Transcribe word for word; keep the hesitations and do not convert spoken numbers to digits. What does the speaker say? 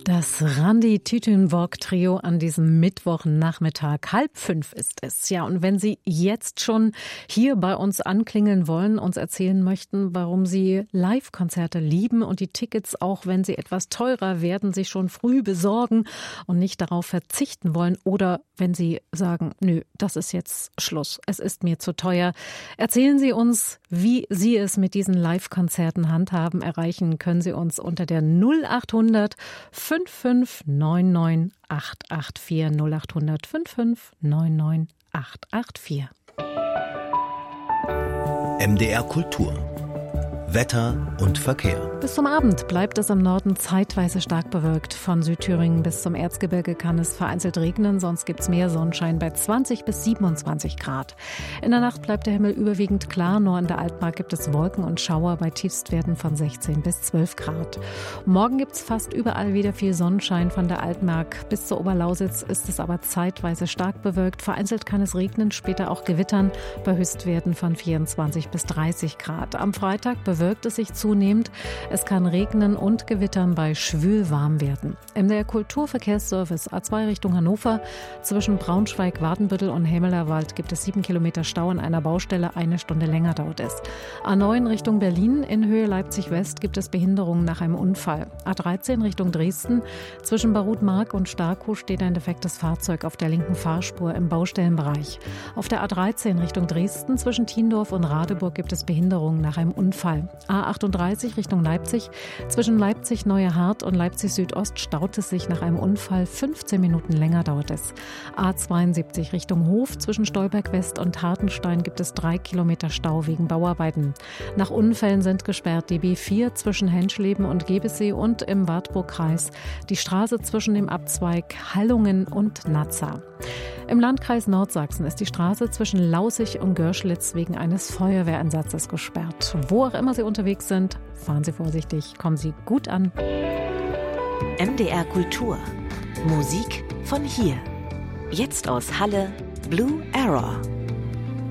Das Randi Tütünwok Trio an diesem Mittwochnachmittag. Halb fünf ist es. Ja, und wenn Sie jetzt schon hier bei uns anklingeln wollen, uns erzählen möchten, warum Sie Live-Konzerte lieben und die Tickets, auch wenn sie etwas teurer werden, sich schon früh besorgen und nicht darauf verzichten wollen, oder wenn Sie sagen, nö, das ist jetzt Schluss, es ist mir zu teuer. Erzählen Sie uns, wie Sie es mit diesen Live-Konzerten handhaben. Erreichen können Sie uns unter der null acht hundert fünf fünf neun neun acht acht vier null acht hundert fünf fünf neun neun acht acht vier. M D R Kultur. Wetter und Verkehr. Bis zum Abend bleibt es im Norden zeitweise stark bewölkt. Von Südthüringen bis zum Erzgebirge kann es vereinzelt regnen, sonst gibt es mehr Sonnenschein bei zwanzig bis siebenundzwanzig Grad. In der Nacht bleibt der Himmel überwiegend klar, nur in der Altmark gibt es Wolken und Schauer bei Tiefstwerten von sechzehn bis zwölf Grad. Morgen gibt es fast überall wieder viel Sonnenschein. Von der Altmark bis zur Oberlausitz ist es aber zeitweise stark bewölkt. Vereinzelt kann es regnen, später auch gewittern bei Höchstwerten von vierundzwanzig bis dreißig Grad. Am Freitag bewölkt wirkt es sich zunehmend. Es kann regnen und gewittern bei schwül warm werden. M D R Kulturverkehrsservice A zwei Richtung Hannover. Zwischen Braunschweig, Wadenbüttel und Hämelerwald gibt es sieben Kilometer Stau an einer Baustelle. Eine Stunde länger dauert es. A neun Richtung Berlin. In Höhe Leipzig-West gibt es Behinderungen nach einem Unfall. A dreizehn Richtung Dresden. Zwischen Barut-Mark und Starkow steht ein defektes Fahrzeug auf der linken Fahrspur im Baustellenbereich. Auf der A dreizehn Richtung Dresden. Zwischen Thiendorf und Radeburg gibt es Behinderungen nach einem Unfall. A achtunddreißig Richtung Leipzig. Zwischen Leipzig-Neue Hart und Leipzig-Südost staut es sich nach einem Unfall. fünfzehn Minuten länger dauert es. A zweiundsiebzig Richtung Hof. Zwischen Stolberg West und Hartenstein gibt es drei Kilometer Stau wegen Bauarbeiten. Nach Unfällen sind gesperrt die B vier zwischen Henschleben und Gebessee und im Wartburgkreis die Straße zwischen dem Abzweig Hallungen und Nazza. Im Landkreis Nordsachsen ist die Straße zwischen Laußig und Görschlitz wegen eines Feuerwehreinsatzes gesperrt. Wo auch immer Sie unterwegs sind, fahren Sie vorsichtig, kommen Sie gut an. M D R Kultur. Musik von hier. Jetzt aus Halle, Blue Error.